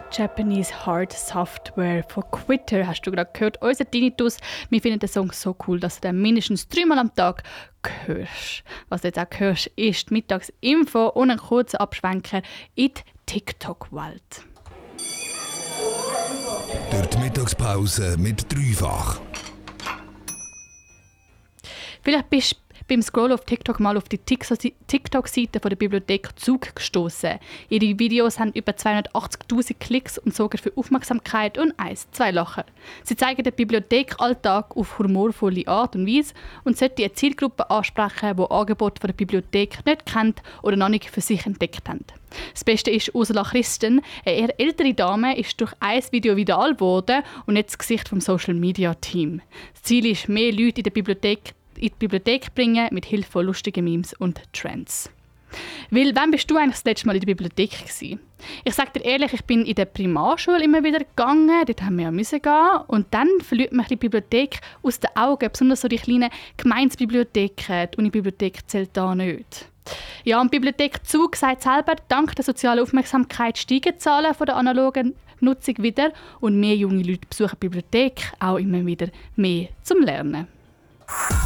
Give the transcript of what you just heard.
Japanese Heart Software von Quitter hast du gerade gehört. Unser Tinnitus, wir finden den Song so cool, dass du den mindestens 3-mal am Tag hörst. Was du jetzt auch hörst, ist die Mittagsinfo und ein kurzer Abschwenker in die TikTok-Welt. Durch die Mittagspause mit Dreifach. Vielleicht bist du beim Scrollen auf TikTok mal auf die TikTok-Seite der Bibliothek Zug gestoßen. Ihre Videos haben über 280'000 Klicks und sorgen für Aufmerksamkeit und 1-2 Lachen. Sie zeigen den Bibliothekalltag auf humorvolle Art und Weise und sollten eine Zielgruppe ansprechen, die Angebote der Bibliothek nicht kennt oder noch nicht für sich entdeckt haben. Das Beste ist Ursula Christen. Eine eher ältere Dame ist durch ein Video viral geworden und nicht das Gesicht des Social-Media-Teams. Das Ziel ist, mehr Leute in die Bibliothek bringen mit Hilfe von lustigen Memes und Trends. Weil, wann bist du eigentlich das letzte Mal in der Bibliothek gewesen? Ich sage dir ehrlich, ich bin in der Primarschule immer wieder gegangen, dort haben wir ja müssen gehen. Und dann verliert man die Bibliothek aus den Augen, besonders so die kleinen Gemeindebibliotheken. Die Unibibliothek zählt da nicht. Ja, und die Bibliothek Zug sagt selber, dank der sozialen Aufmerksamkeit steigen die Zahlen von der analogen Nutzung wieder und mehr junge Leute besuchen die Bibliothek auch immer wieder mehr zum Lernen.